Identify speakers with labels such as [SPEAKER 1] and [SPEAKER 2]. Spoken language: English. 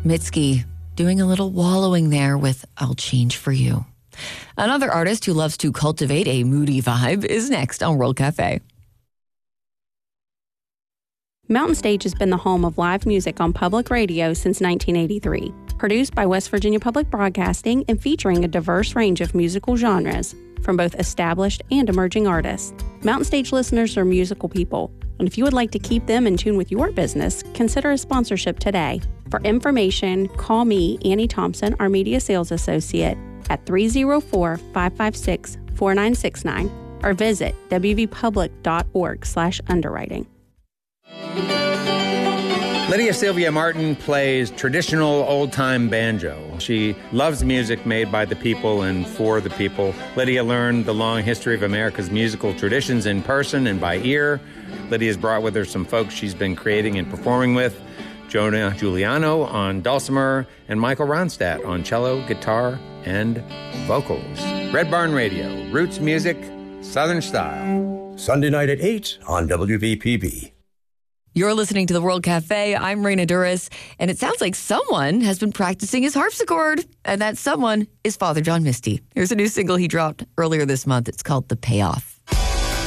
[SPEAKER 1] Mitski doing a little wallowing there with I'll Change for You. Another artist who loves to cultivate a moody vibe is next on World Cafe.
[SPEAKER 2] Mountain Stage has been the home of live music on public radio since 1983. Produced by West Virginia Public Broadcasting and featuring a diverse range of musical genres from both established and emerging artists. Mountain Stage listeners are musical people, and if you would like to keep them in tune with your business, consider a sponsorship today. For information, call me, Annie Thompson, our media sales associate, at 304-556-4969 or visit wvpublic.org/underwriting.
[SPEAKER 3] Lydia Sylvia Martin plays traditional old-time banjo. She loves music made by the people and for the people. Lydia learned the long history of America's musical traditions in person and by ear. Lydia's brought with her some folks she's been creating and performing with. Jonah Giuliano on dulcimer and Michael Ronstadt on cello, guitar, and vocals. Red Barn Radio, roots music, Southern style.
[SPEAKER 4] Sunday night at 8 on WVPB.
[SPEAKER 1] You're listening to the World Cafe. I'm Raina Duras, and it sounds like someone has been practicing his harpsichord, and that someone is Father John Misty. Here's a new single he dropped earlier this month. It's called The Payoff.